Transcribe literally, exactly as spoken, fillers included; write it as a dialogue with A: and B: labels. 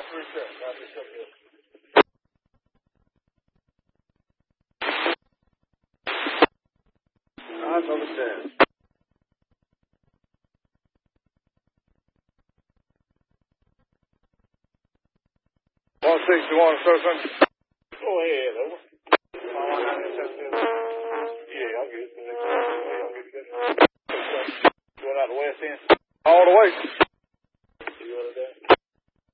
A: Reset. Copy, set good. Eyes on the stairs. one sixty-one, Surfing. Go ahead, over. Yeah, I'm good. I'm good to go. Going out the west end? All the way.